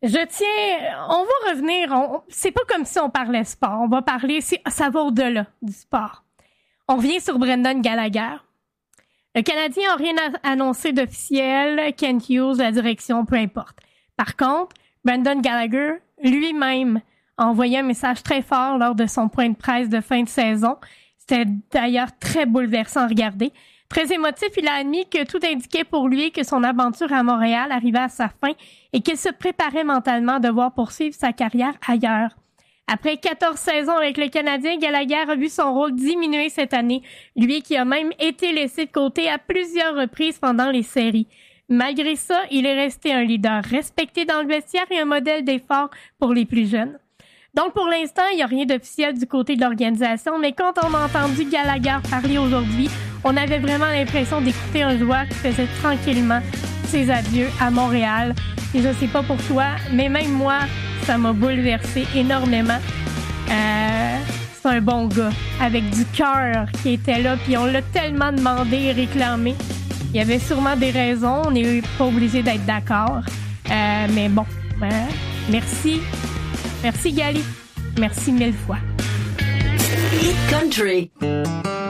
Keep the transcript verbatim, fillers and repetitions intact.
Je tiens, on va revenir, on, c'est pas comme si on parlait sport, on va parler, ça va au-delà du sport. On revient sur Brendan Gallagher. Le Canadien n'a rien annoncé d'officiel, Kent Hughes, la direction, peu importe. Par contre, Brendan Gallagher, lui-même, a envoyé un message très fort lors de son point de presse de fin de saison. C'était d'ailleurs très bouleversant à regarder. Très émotif, il a admis que tout indiquait pour lui que son aventure à Montréal arrivait à sa fin et qu'il se préparait mentalement à devoir poursuivre sa carrière ailleurs. Après quatorze saisons avec le Canadien, Gallagher a vu son rôle diminuer cette année, lui qui a même été laissé de côté à plusieurs reprises pendant les séries. Malgré ça, il est resté un leader respecté dans le vestiaire et un modèle d'effort pour les plus jeunes. Donc pour l'instant, il n'y a rien d'officiel du côté de l'organisation, mais quand on a entendu Gallagher parler aujourd'hui, on avait vraiment l'impression d'écouter un joueur qui faisait tranquillement ses adieux à Montréal. Et je sais pas pour toi, mais même moi, ça m'a bouleversé énormément. Euh, c'est un bon gars, avec du cœur qui était là, puis on l'a tellement demandé et réclamé. Il y avait sûrement des raisons, on n'est pas obligé d'être d'accord. Euh, mais bon, euh, merci. Merci Gali. Merci mille fois. Hit Country.